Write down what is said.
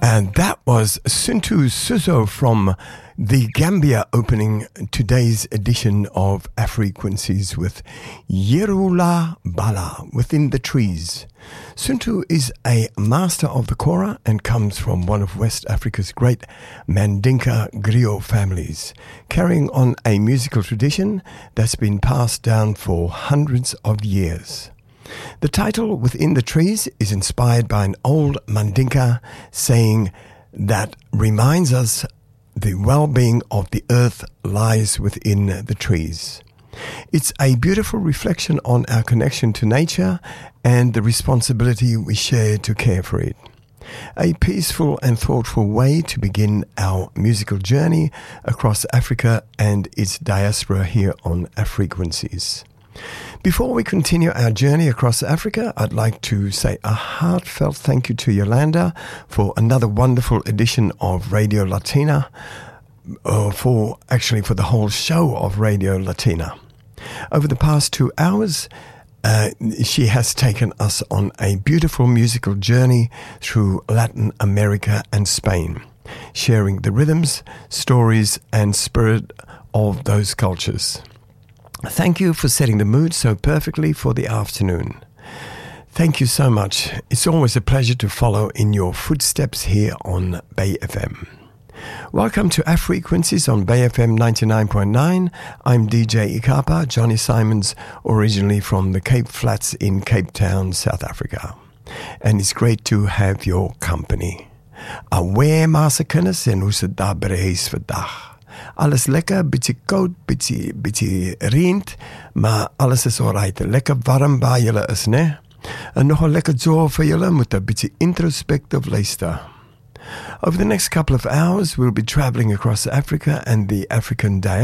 And that was Suntu Suso from the Gambia opening today's edition of Afrequencies with Yerula Bala, Within the Trees. Suntu is a master of the kora and comes from one of West Africa's great Mandinka griot families, carrying on a musical tradition that's been passed down for hundreds of years. The title Within the Trees is inspired by an old Mandinka saying that reminds us the well-being of the earth lies within the trees. It's a beautiful reflection on our connection to nature and the responsibility we share to care for it. A peaceful and thoughtful way to begin our musical journey across Africa and its diaspora here on Afrequencies. Before we continue our journey across Africa, I'd like to say a heartfelt thank you to Yolanda for another wonderful edition of Radio Latina, for the whole show of Radio Latina. Over the past 2 hours, she has taken us on a beautiful musical journey through Latin America and Spain, sharing the rhythms, stories, and spirit of those cultures. Thank you for setting the mood so perfectly for the afternoon. Thank you so much. It's always a pleasure to follow in your footsteps here on Bay FM. Welcome to Afrequencies on Bay FM 99.9. I'm DJ Ikapa, Johnny Simons, originally from the Cape Flats in Cape Town, South Africa. And it's great to have your company. Away Master Kennis en hoe se daar by die huis vandag. Alles lekker, bietjie koud, bietjie reend, maar alles is alright. Lekker warm waar julle is, né? En nog 'n lekker joy vir julle met 'n bietjie introspective luister. Over the next couple of hours, we'll be traveling across Africa and the African diaspora.